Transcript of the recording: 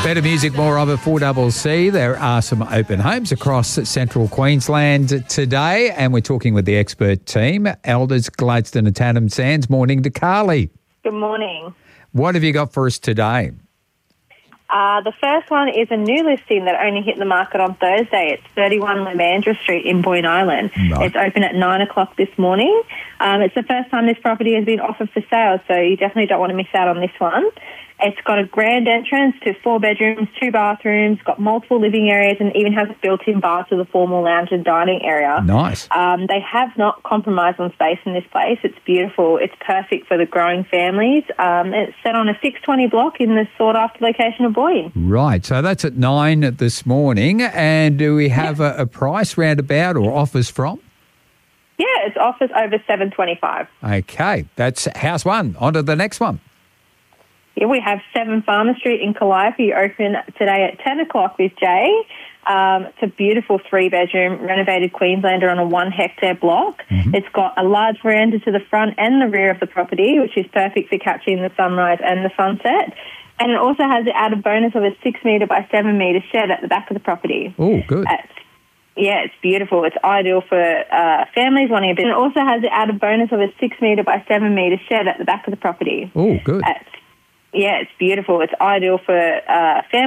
Better music, more of it, 4CC. There are some open homes across central Queensland today, and we're talking with the expert team, Elders, Gladstone and Tatham Sands. Morning to Carly. Good morning. What have you got for us today? The first one is a new listing that only hit the market on Thursday. It's 31 Lemandra Street in Boyne Island. Right. It's open at 9 o'clock this morning. It's the first time this property has been offered for sale, so you definitely don't want to miss out on this one. It's got a grand entrance to 4 bedrooms, 2 bathrooms, got multiple living areas, and even has a built-in bar to the formal lounge and dining area. Nice. They have not compromised on space in this place. It's beautiful. It's perfect for the growing families. It's set on a 620 block in the sought-after location of Boyne. Right, so that's at 9 this morning. And do we have a price roundabout or offers from? Yeah, it's offers over $725. Okay, that's house one. On to the next one. Yeah, we have 7 Farmer Street in Calliope open today at 10 o'clock with Jay. It's a beautiful 3-bedroom renovated Queenslander on a 1-hectare block. Mm-hmm. It's got a large veranda to the front and the rear of the property, which is perfect for capturing the sunrise and the sunset. And it also has the added bonus of a 6-metre by 7-metre shed at the back of the property. Oh, good. It's beautiful. It's ideal for families wanting a bit. And it also has the added bonus of a 6-metre by 7-metre shed at the back of the property. Oh, good. It's beautiful. It's ideal for families.